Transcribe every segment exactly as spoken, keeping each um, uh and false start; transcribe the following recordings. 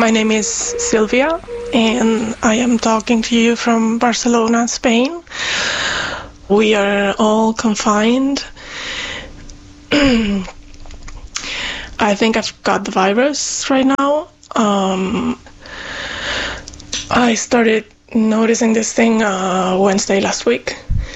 My name is Sylvia, and I am talking to you from Barcelona, Spain. We are all confined. I think I've got the virus right now. Um, I started noticing this thing uh, Wednesday last week.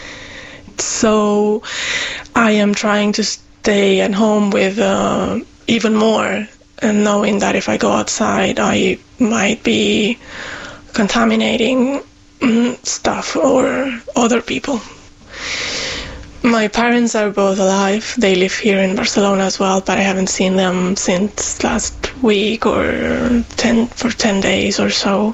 So I am trying to stay at home with uh, even more, and knowing that if I go outside, I might be contaminating stuff or other people. My parents are both alive. They live here in Barcelona as well, but I haven't seen them since last week or ten for ten days or so.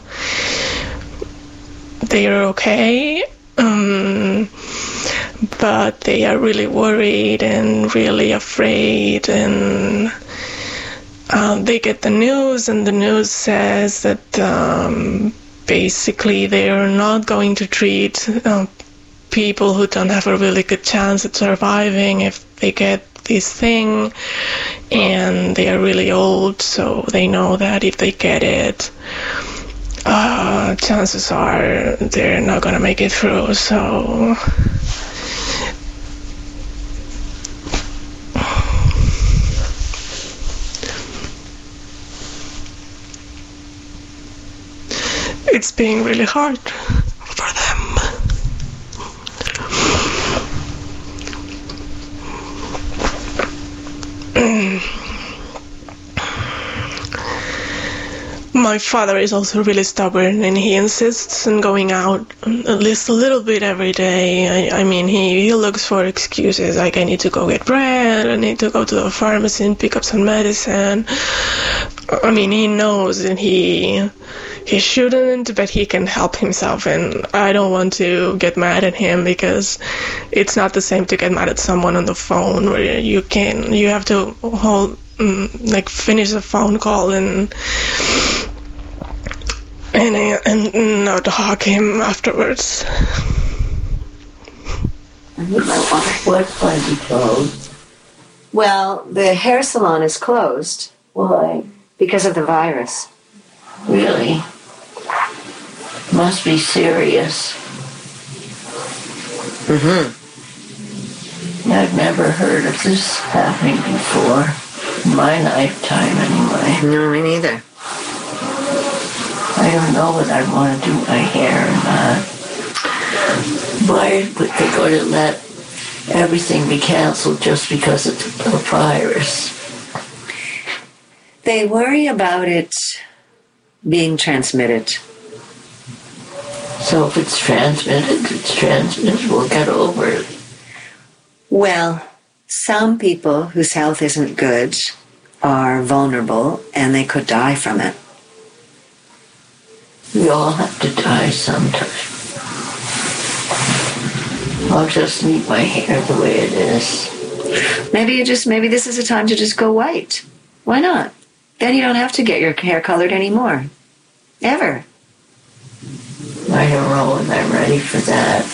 They are okay, um, but they are really worried and really afraid, and uh, they get the news, and the news says that um, basically they are not going to treat uh, people who don't have a really good chance at surviving if they get this thing, and they are really old, so they know that if they get it, uh, chances are they're not gonna make it through. So it's being really hard for them. My father is also really stubborn, and he insists on going out at least a little bit every day. I, I mean, he, he looks for excuses, like I need to go get bread, I need to go to the pharmacy and pick up some medicine. I mean, he knows that he he shouldn't, but he can help himself, and I don't want to get mad at him, because it's not the same to get mad at someone on the phone, where you can you have to hold like finish a phone call and and and not hug him afterwards. What's going to be closed? Well, the hair salon is closed. Why? Because of the virus. Really? Must be serious. Mm-hmm. I've never heard of this happening before. In my lifetime, anyway. No, me neither. I don't know whether I want to do my hair or not. Why would they go to let everything be canceled just because it's a virus? They worry about it being transmitted. So if it's transmitted, it's transmitted. We'll get over it. Well, some people whose health isn't good are vulnerable, and they could die from it. We all have to die sometime. I'll just leave my hair the way it is. Maybe you just, maybe this is a time to just go white. Why not? Then you don't have to get your hair colored anymore. Ever. I don't know when I'm ready for that.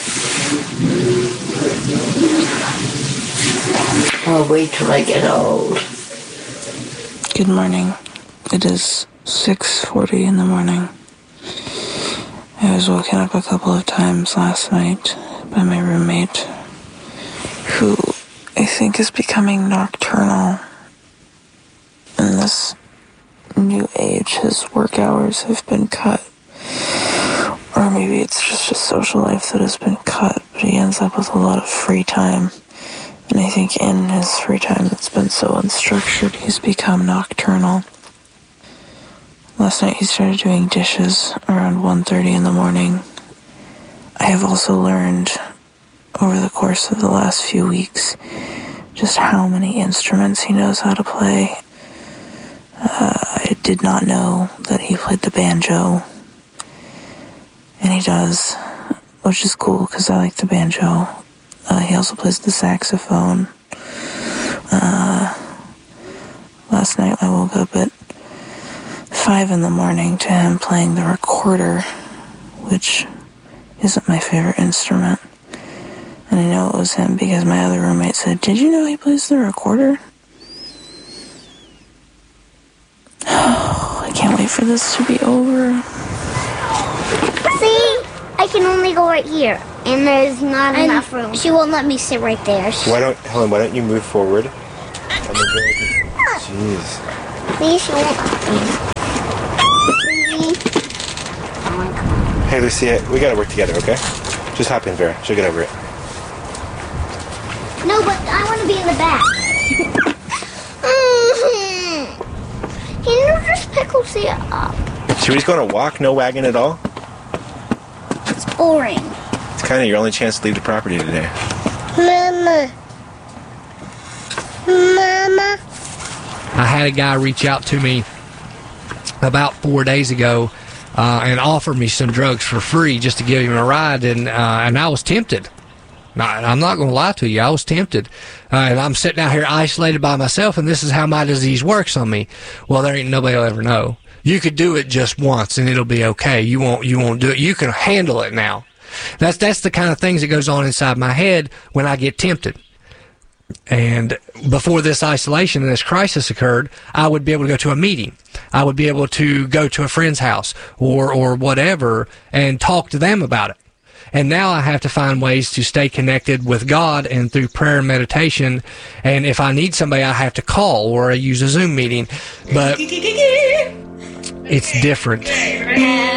I'll wait till I get old. Good morning. It is six forty in the morning. I was woken up a couple of times last night by my roommate, who I think is becoming nocturnal. In this new age, his work hours have been cut. Or maybe it's just a social life that has been cut, but he ends up with a lot of free time. And I think in his free time that's been so unstructured, he's become nocturnal. Last night he started doing dishes around one thirty in the morning. I have also learned over the course of the last few weeks just how many instruments he knows how to play. Uh, I did not know that he played the banjo. And he does, which is cool because I like the banjo. Uh, he also plays the saxophone. Uh, last night I woke up at five in the morning to him playing the recorder, which isn't my favorite instrument. And I know it was him because my other roommate said, "Did you know he plays the recorder?" Oh, I can't wait wait for this to be over. See? I can only go right here, and there's not and enough room. She won't let me sit right there. Why don't, Helen, why don't you move forward? And then go, jeez. See, she won't let me. Hey, Lucia, we gotta work together, okay? Just hop in, Vera. She'll get over it. No, but I want to be in the back. Can you just pick Lucia up? Should we just go on a walk? No wagon at all? It's boring. It's kind of your only chance to leave the property today. Mama. Mama. I had a guy reach out to me about four days ago uh, and offer me some drugs for free just to give him a ride, and uh, and I was tempted. Now, I'm not going to lie to you, I was tempted. Uh, and I'm sitting out here isolated by myself, and this is how my disease works on me. Well, there ain't nobody will ever know. You could do it just once, and it'll be okay. You won't you won't do it. You can handle it now. That's that's the kind of things that goes on inside my head when I get tempted. And before this isolation and this crisis occurred, I would be able to go to a meeting. I would be able to go to a friend's house or or whatever and talk to them about it. And now I have to find ways to stay connected with God and through prayer and meditation. And if I need somebody, I have to call or I use a Zoom meeting. But it's different.